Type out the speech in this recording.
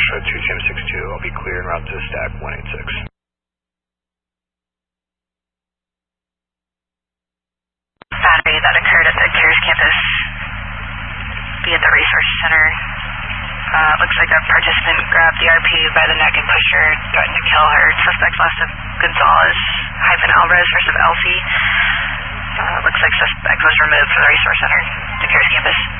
Foxtrot 2 Jim 62. I'll be clear en route to stack 186. Battery that occurred at the Cares campus be at the Resource Center. Looks like a participant grabbed the RP by the neck and pushed her, threatened to kill her. Suspect lasted Gonzalez-Alvarez versus Elsie. Looks like suspect was removed from the Resource Center to Cares campus.